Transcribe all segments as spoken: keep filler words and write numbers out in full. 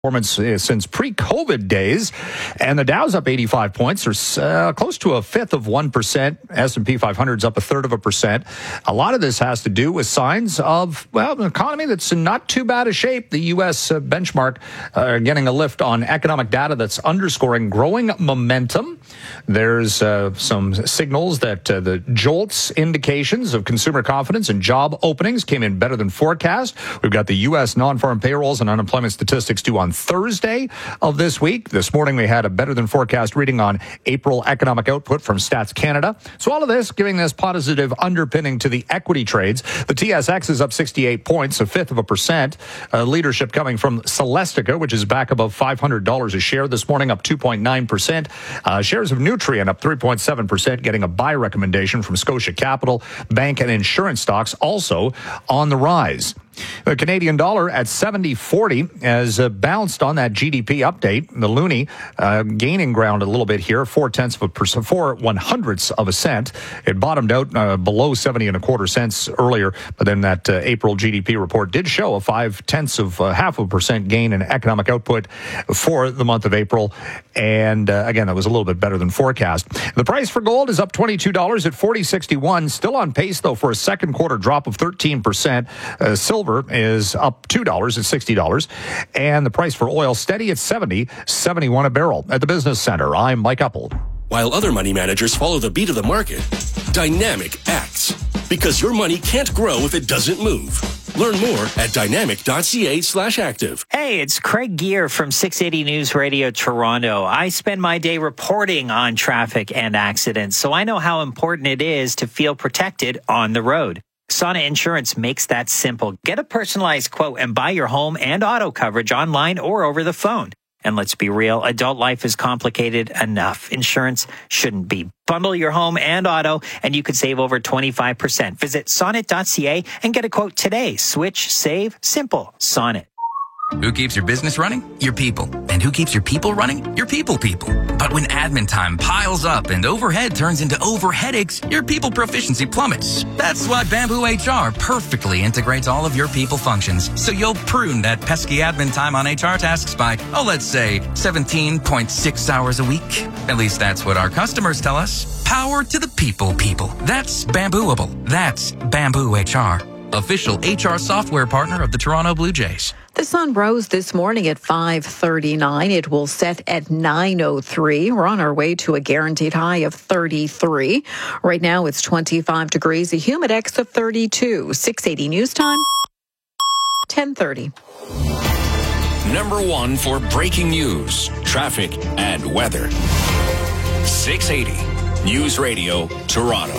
performance uh, since pre-COVID days, and the Dow's up eighty-five points, or uh, close to a fifth of one percent. S and P five hundred's up a third of a percent. A lot of this has to do with signs of, well, an economy that's in not too bad a shape. The U S uh, benchmark uh, getting a lift on economic data that's underscoring growing momentum. There's uh, some signals that uh, the JOLTS indications of consumer confidence and job openings came in better than forecast. We've got the U S non-farm payrolls and unemployment statistics due on Thursday of this week. This morning we had a better than forecast reading on April economic output from Stats Canada. So all of this giving this positive underpinning to the equity trades. The T S X is up sixty-eight points, a fifth of a percent. Uh, leadership coming from Celestica, which is back above five hundred dollars a share this morning, up two point nine percent. Uh, shares of Nutrien up three point seven percent, getting a buy recommendation from Scotia Capital. Bank and insurance stocks also on the rise. The Canadian dollar at seventy forty has uh, bounced on that G D P update. The loonie uh, gaining ground a little bit here, four tenths of a percent, four one hundredths of a cent. It bottomed out uh, below seventy and a quarter cents earlier, but then that uh, April G D P report did show a five tenths of uh, half of a percent gain in economic output for the month of April. And uh, again, that was a little bit better than forecast. The price for gold is up twenty-two dollars at forty sixty-one. Still on pace, though, for a second quarter drop of thirteen percent. Uh, silver is up two dollars at sixty dollars. And the price for oil steady at seventy, seventy-one a barrel. At the Business Center, I'm Mike Uppel. While other money managers follow the beat of the market, Dynamic acts. Because your money can't grow if it doesn't move. Learn more at dynamic.ca slash active. Hey, it's Craig Gear from six eighty News Radio Toronto. I spend my day reporting on traffic and accidents, so I know how important it is to feel protected on the road. Sonnet Insurance makes that simple. Get a personalized quote and buy your home and auto coverage online or over the phone. And let's be real, adult life is complicated enough. Insurance shouldn't be. Bundle your home and auto, and you could save over twenty-five percent. Visit sonnet dot c a and get a quote today. Switch, save, simple. Sonnet. Who keeps your business running? Your people. And who keeps your people running? Your people people. But when admin time piles up and overhead turns into overheadaches, your people proficiency plummets. That's why Bamboo H R perfectly integrates all of your people functions. So you'll prune that pesky admin time on H R tasks by, oh, let's say seventeen point six hours a week. At least that's what our customers tell us. Power to the people people. That's Bambooable. That's Bamboo H R. Official H R software partner of the Toronto Blue Jays. The sun rose this morning at five thirty-nine. It will set at nine oh three. We're on our way to a guaranteed high of thirty-three. Right now it's twenty-five degrees, a humidex of thirty-two. six eighty News Time, ten thirty. Number one for breaking news, traffic, and weather. six eighty News Radio Toronto.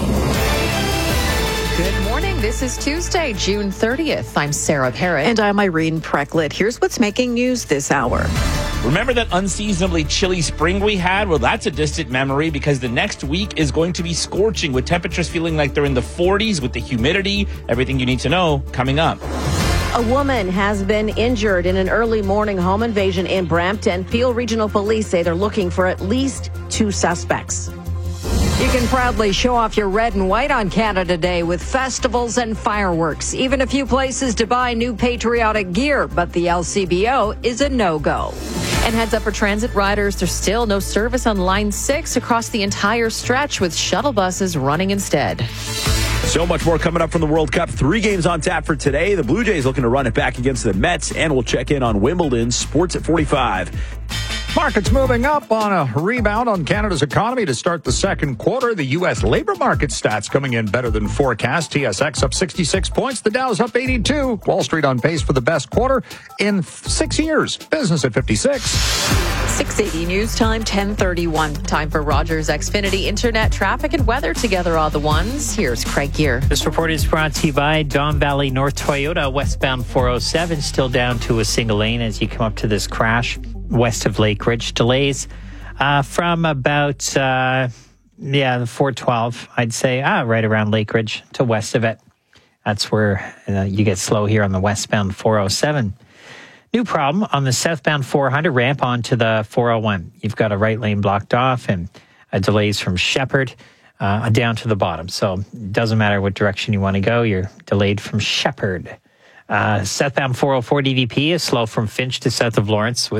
Good morning. This is Tuesday, June thirtieth. I'm Sarah Parrott. And I'm Irene Precklett. Here's what's making news this hour. Remember that unseasonably chilly spring we had? Well, that's a distant memory because the next week is going to be scorching with temperatures feeling like they're in the forties with the humidity. Everything you need to know coming up. A woman has been injured in an early morning home invasion in Brampton. Peel Regional Police say they're looking for at least two suspects. You can proudly show off your red and white on Canada Day with festivals and fireworks. Even a few places to buy new patriotic gear, but the L C B O is a no-go. And heads up for transit riders, there's still no service on Line six across the entire stretch with shuttle buses running instead. So much more coming up from the World Cup. Three games on tap for today. The Blue Jays looking to run it back against the Mets, and we'll check in on Wimbledon. Sports at forty-five. Markets moving up on a rebound on Canada's economy to start the second quarter. The U S labor market stats coming in better than forecast. T S X up sixty-six points. The Dow's up eighty-two. Wall Street on pace for the best quarter in six years. Business at fifty-six. six eighty News Time, ten thirty-one. Time for Rogers Xfinity Internet traffic and weather together all the ones. Here's Craig Gear. This report is brought to you by Don Valley North Toyota, westbound four oh seven, still down to a single lane as you come up to this crash west of Lake Ridge. Delays uh, from about, uh, yeah, four twelve, I'd say, ah, right around Lake Ridge to west of it. That's where uh, you get slow here on the westbound four oh seven. New problem on the southbound four hundred ramp onto the four oh one. You've got a right lane blocked off and uh, delays from Shepherd uh, down to the bottom. So it doesn't matter what direction you want to go. You're delayed from Shepherd. Uh, southbound four oh four D D P is slow from Finch to south of Lawrence with